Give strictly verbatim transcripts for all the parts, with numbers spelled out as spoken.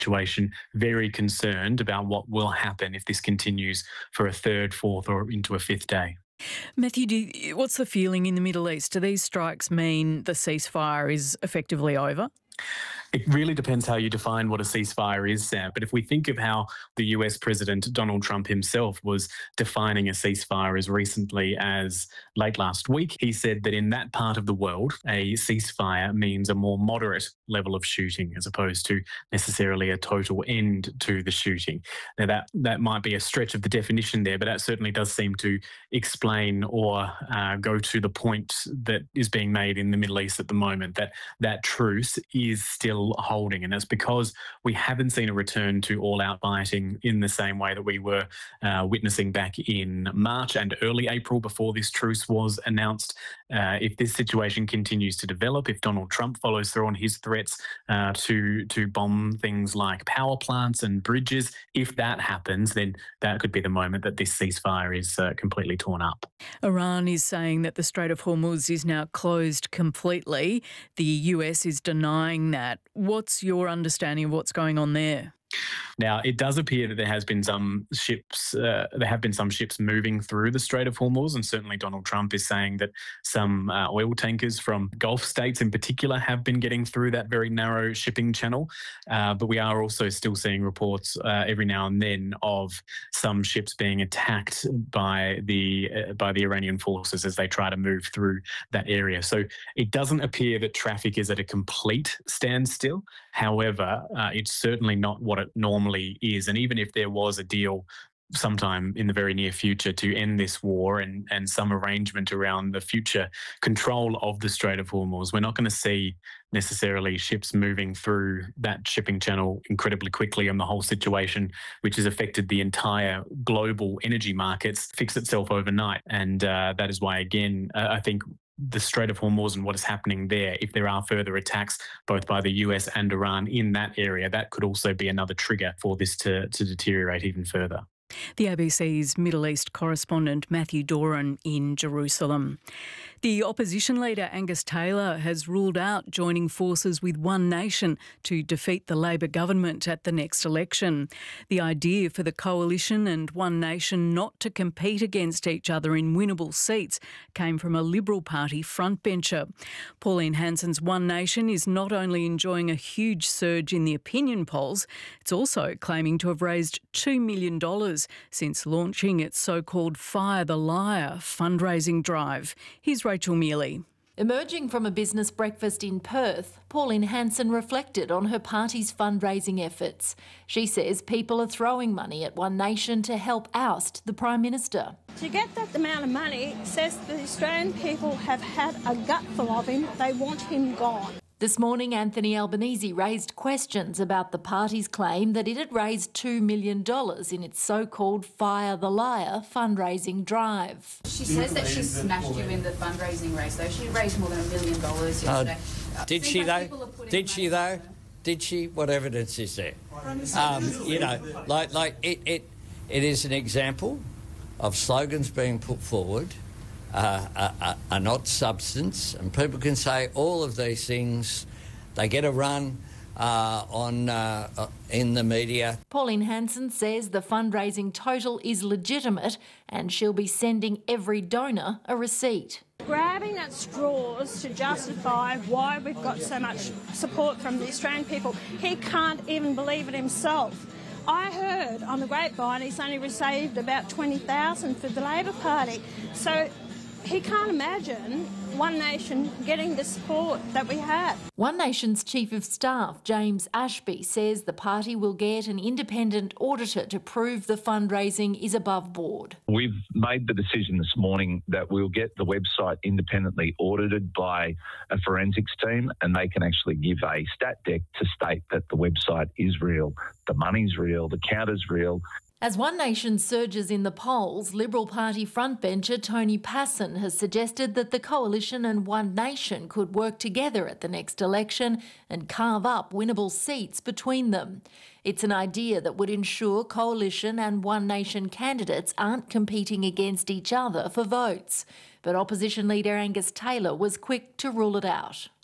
situation, very concerned about what will happen if this continues for a third, fourth, or into a fifth day. Matthew, do you, what's the feeling in the Middle East? Do these strikes mean the ceasefire is effectively over? It really depends how you define what a ceasefire is, Sam. But if we think of how the U S President Donald Trump himself was defining a ceasefire as recently as late last week, he said that in that part of the world, a ceasefire means a more moderate level of shooting as opposed to necessarily a total end to the shooting. Now, that, that might be a stretch of the definition there, but that certainly does seem to explain or uh, go to the point that is being made in the Middle East at the moment, that that truce is still holding. And that's because we haven't seen a return to all-out fighting in the same way that we were uh, witnessing back in March and early April before this truce was announced. Uh, if this situation continues to develop, if Donald Trump follows through on his threats uh, to, to bomb things like power plants and bridges, if that happens, then that could be the moment that this ceasefire is uh, completely torn up. Iran is saying that the Strait of Hormuz is now closed completely. The U S is denying that. What's your understanding of what's going on there? Now, it does appear that there has been some ships, uh, there have been some ships moving through the Strait of Hormuz, and certainly Donald Trump is saying that some uh, oil tankers from Gulf states in particular have been getting through that very narrow shipping channel. Uh, but we are also still seeing reports uh, every now and then of some ships being attacked by the uh, by the Iranian forces as they try to move through that area. So it doesn't appear that traffic is at a complete standstill. However, uh, it's certainly not what it normally is. And even if there was a deal sometime in the very near future to end this war and, and some arrangement around the future control of the Strait of Hormuz, we're not going to see necessarily ships moving through that shipping channel incredibly quickly, and the whole situation, which has affected the entire global energy markets, fix itself overnight. And uh, that is why, again, uh, I think the Strait of Hormuz and what is happening there, if there are further attacks both by the U S and Iran in that area, that could also be another trigger for this to, to deteriorate even further. The A B C's Middle East correspondent Matthew Doran in Jerusalem. The opposition leader Angus Taylor has ruled out joining forces with One Nation to defeat the Labor government at the next election. The idea for the coalition and One Nation not to compete against each other in winnable seats came from a Liberal Party frontbencher. Pauline Hanson's One Nation is not only enjoying a huge surge in the opinion polls, it's also claiming to have raised two million dollars since launching its so-called Fire the Liar fundraising drive. Here's Rachel Mealy. Emerging from a business breakfast in Perth, Pauline Hanson reflected on her party's fundraising efforts. She says people are throwing money at One Nation to help oust the Prime Minister. To get that amount of money says the Australian people have had a gutful of him. They want him gone. This morning, Anthony Albanese raised questions about the party's claim that it had raised two million dollars in its so-called Fire the Liar fundraising drive. She says that she smashed you in the fundraising race, though. She raised more than a million dollars yesterday. Uh, did she, though? Did she, though? Did she? What evidence is there? Um, you know, like, like it, it, it is an example of slogans being put forward Uh, are, are not substance, and people can say all of these things. They get a run uh, on uh, uh, in the media. Pauline Hanson says the fundraising total is legitimate and she'll be sending every donor a receipt. Grabbing at straws to justify why we've got so much support from the Australian people. He can't even believe it himself. I heard on the grapevine he's only received about twenty thousand for the Labor Party. So he can't imagine One Nation getting the support that we have. One Nation's Chief of Staff, James Ashby, says the party will get an independent auditor to prove the fundraising is above board. We've made the decision this morning that we'll get the website independently audited by a forensics team, and they can actually give a stat deck to state that the website is real, the money's real, the count is real. As One Nation surges in the polls, Liberal Party frontbencher Tony Passon has suggested that the coalition and One Nation could work together at the next election and carve up winnable seats between them. It's an idea that would ensure coalition and One Nation candidates aren't competing against each other for votes. But opposition leader Angus Taylor was quick to rule it out.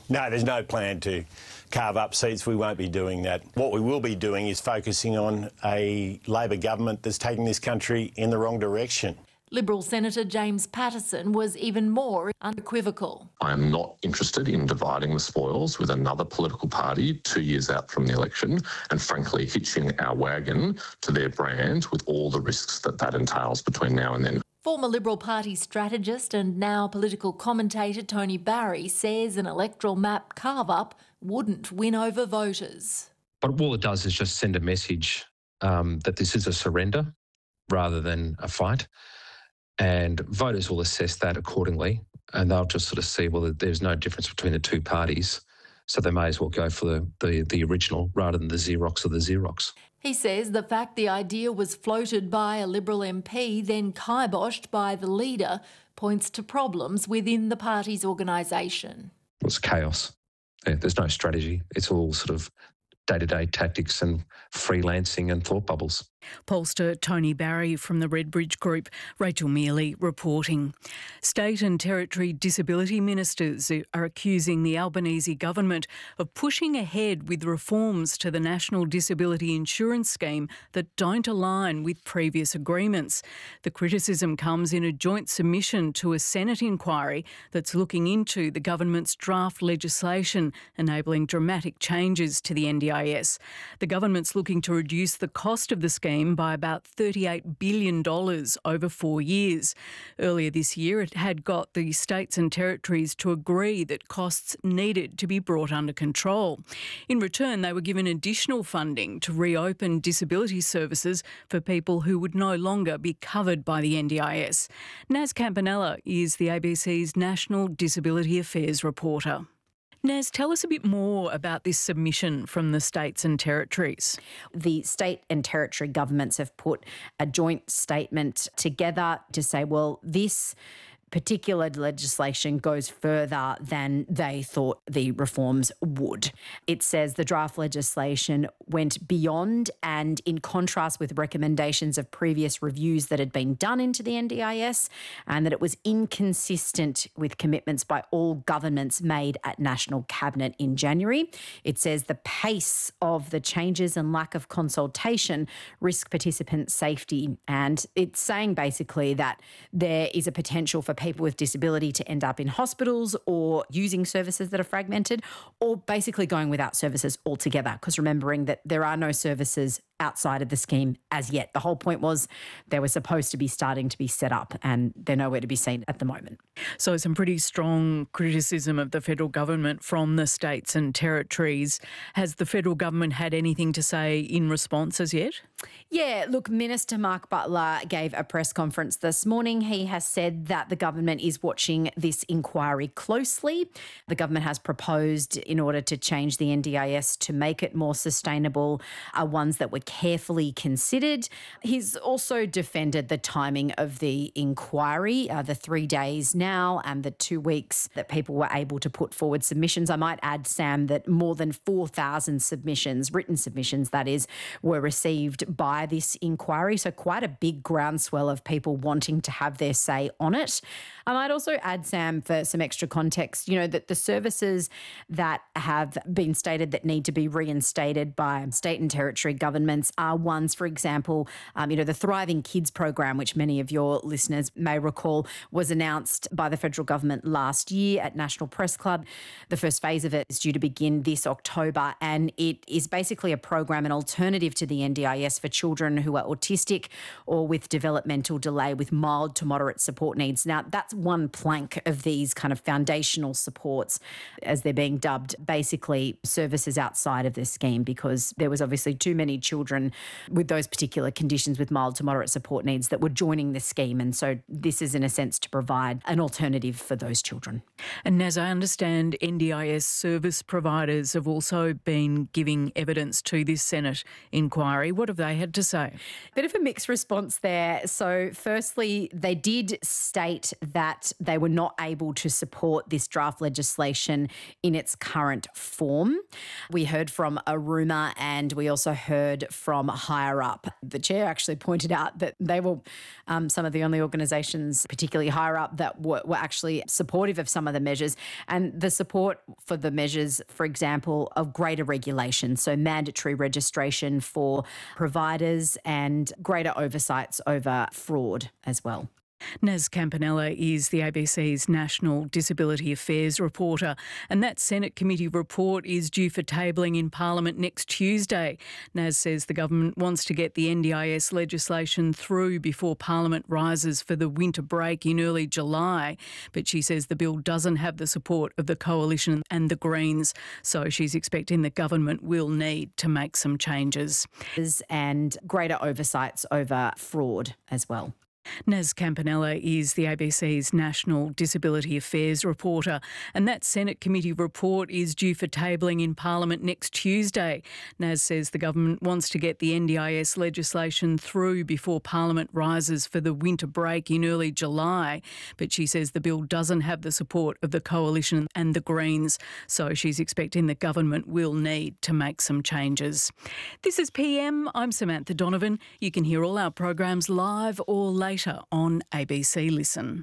No, there's no plan to carve up seats. We won't be doing that. What we will be doing is focusing on a Labor government that's taking this country in the wrong direction. Liberal Senator James Patterson was even more unequivocal. I am not interested in dividing the spoils with another political party two years out from the election and, frankly, hitching our wagon to their brand with all the risks that that entails between now and then. Former Liberal Party strategist and now political commentator Tony Barry says an electoral map carve-up wouldn't win over voters. But all it does is just send a message um, that this is a surrender rather than a fight. And voters will assess that accordingly, and they'll just sort of see, well, there's no difference between the two parties, so they may as well go for the, the, the original rather than the Xerox of the Xerox. He says the fact the idea was floated by a Liberal M P, then kiboshed by the leader, points to problems within the party's organisation. It's chaos. There's no strategy. It's all sort of day-to-day tactics and freelancing and thought bubbles. Pollster Tony Barry from the Redbridge Group, Rachel Mealy reporting. State and Territory disability ministers are accusing the Albanese government of pushing ahead with reforms to the National Disability Insurance Scheme that don't align with previous agreements. The criticism comes in a joint submission to a Senate inquiry that's looking into the government's draft legislation enabling dramatic changes to the N D I S. The government's looking to reduce the cost of the scheme by about thirty-eight billion dollars over four years. Earlier this year, it had got the states and territories to agree that costs needed to be brought under control. In return, they were given additional funding to reopen disability services for people who would no longer be covered by the N D I S. Naz Campanella is the A B C's National Disability Affairs reporter. Naz, tell us a bit more about this submission from the states and territories. The state and territory governments have put a joint statement together to say, well, this particular legislation goes further than they thought the reforms would. It says the draft legislation went beyond and in contrast with recommendations of previous reviews that had been done into the N D I S, and that it was inconsistent with commitments by all governments made at National Cabinet in January. It says the pace of the changes and lack of consultation risk participant safety, and it's saying basically that there is a potential for people with disability to end up in hospitals or using services that are fragmented, or basically going without services altogether, because remembering that there are no services outside of the scheme as yet. The whole point was they were supposed to be starting to be set up and they're nowhere to be seen at the moment. So some pretty strong criticism of the federal government from the states and territories. Has the federal government had anything to say in response as yet? Yeah, look, Minister Mark Butler gave a press conference this morning. He has said that the government is watching this inquiry closely. The government has proposed, in order to change the N D I S to make it more sustainable, are ones that were carefully considered. He's also defended the timing of the inquiry, uh, the three days now and the two weeks that people were able to put forward submissions. I might add, Sam, that more than four thousand submissions, written submissions that is, were received by this inquiry. So quite a big groundswell of people wanting to have their say on it. I might also add, Sam, for some extra context, you know, that the services that have been stated that need to be reinstated by state and territory governments are ones, for example, um, you know, the Thriving Kids program, which many of your listeners may recall, was announced by the federal government last year at National Press Club. The first phase of it is due to begin this October, and it is basically a program, an alternative to the N D I S for children who are autistic or with developmental delay with mild to moderate support needs. Now, that's one plank of these kind of foundational supports, as they're being dubbed, basically services outside of this scheme, because there was obviously too many children with those particular conditions with mild to moderate support needs that were joining the scheme. And so this is, in a sense, to provide an alternative for those children. And as I understand, N D I S service providers have also been giving evidence to this Senate inquiry. What have they had to say? Bit of a mixed response there. So firstly, they did state that they were not able to support this draft legislation in its current form. We heard from Aruma and we also heard from higher up. The chair actually pointed out that they were um, some of the only organisations, particularly higher up, that were, were actually supportive of some of the measures. And the support for the measures, for example, of greater regulation, so mandatory registration for providers and greater oversights over fraud as well. Naz Campanella is the A B C's National Disability Affairs reporter, and that Senate committee report is due for tabling in Parliament next Tuesday. Naz says the government wants to get the N D I S legislation through before Parliament rises for the winter break in early July, but she says the bill doesn't have the support of the Coalition and the Greens, so she's expecting the government will need to make some changes. And greater oversights over fraud as well. Naz Campanella is the A B C's National Disability Affairs reporter, and that Senate committee report is due for tabling in Parliament next Tuesday. Naz says the government wants to get the N D I S legislation through before Parliament rises for the winter break in early July, but she says the bill doesn't have the support of the Coalition and the Greens, so she's expecting the government will need to make some changes. This is P M. I'm Samantha Donovan. You can hear all our programs live or later on A B C Listen.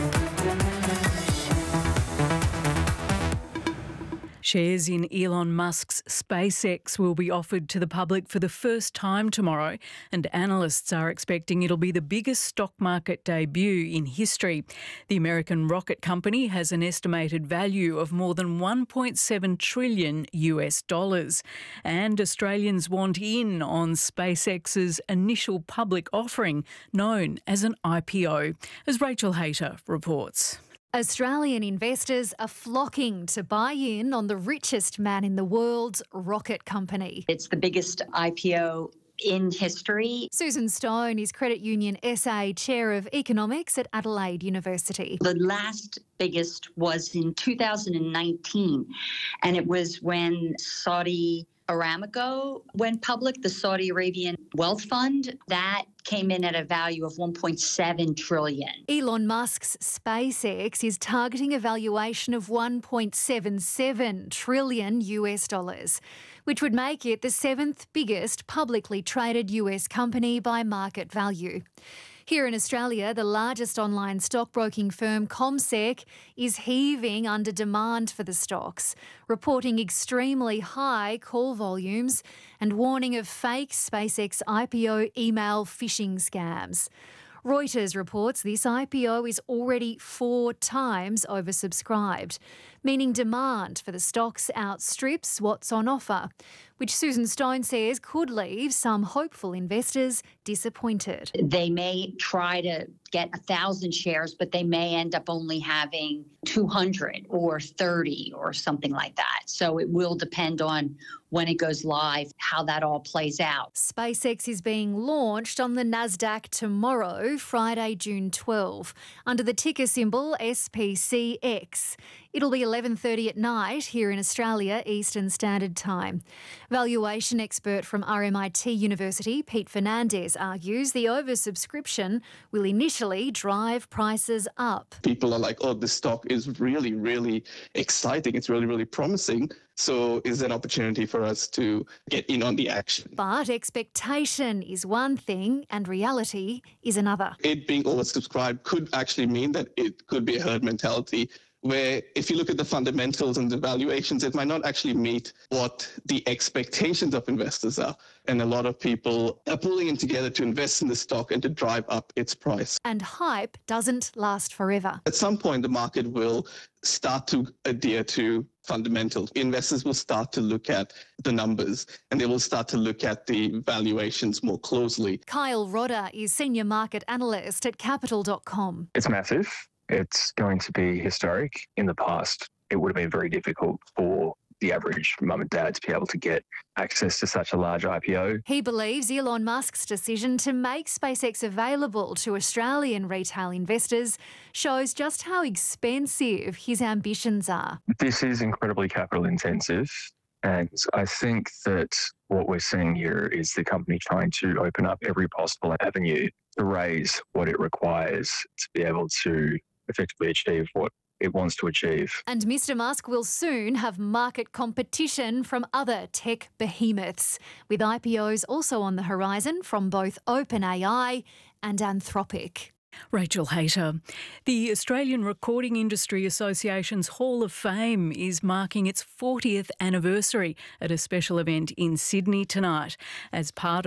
Shares in Elon Musk's SpaceX will be offered to the public for the first time tomorrow, and analysts are expecting it'll be the biggest stock market debut in history. The American rocket company has an estimated value of more than one point seven trillion U S dollars, and Australians want in on SpaceX's initial public offering, known as an I P O, as Rachel Hayter reports. Australian investors are flocking to buy in on the richest man in the world's rocket company. It's the biggest I P O in history. Susan Stone is Credit Union S A Chair of Economics at Adelaide University. The last biggest was in two thousand nineteen, and it was when Saudi Aramco went public, the Saudi Arabian Wealth Fund. That came in at a value of one point seven trillion dollars. Elon Musk's SpaceX is targeting a valuation of one point seven seven trillion U S dollars, which would make it the seventh biggest publicly traded U S company by market value. Here in Australia, the largest online stockbroking firm, CommSec, is heaving under demand for the stocks, reporting extremely high call volumes and warning of fake SpaceX I P O email phishing scams. Reuters reports this I P O is already four times oversubscribed, meaning demand for the stocks outstrips what's on offer, which Susan Stone says could leave some hopeful investors disappointed. They may try to get one thousand shares, but they may end up only having two hundred or thirty or something like that. So it will depend on when it goes live, how that all plays out. SpaceX is being launched on the Nasdaq tomorrow, Friday, June twelfth, under the ticker symbol S P C X. It'll be eleven thirty at night here in Australia, Eastern Standard Time. Valuation expert from R M I T University, Pete Fernandez, argues the oversubscription will initially drive prices up. People are like, oh, this stock is really, really exciting. It's really, really promising. So is there an opportunity for us to get in on the action? But expectation is one thing and reality is another. It being oversubscribed could actually mean that it could be a herd mentality, where if you look at the fundamentals and the valuations, it might not actually meet what the expectations of investors are. And a lot of people are pulling in together to invest in the stock and to drive up its price. And hype doesn't last forever. At some point, the market will start to adhere to fundamentals. Investors will start to look at the numbers and they will start to look at the valuations more closely. Kyle Rodder is Senior Market Analyst at Capital dot com. It's massive. It's going to be historic. In the past, it would have been very difficult for the average mum and dad to be able to get access to such a large I P O. He believes Elon Musk's decision to make SpaceX available to Australian retail investors shows just how expensive his ambitions are. This is incredibly capital intensive, and I think that what we're seeing here is the company trying to open up every possible avenue to raise what it requires to be able to effectively achieve what it wants to achieve. And Mister Musk will soon have market competition from other tech behemoths, with I P Os also on the horizon from both OpenAI and Anthropic. Rachel Hayter. The Australian Recording Industry Association's Hall of Fame is marking its fortieth anniversary at a special event in Sydney tonight as part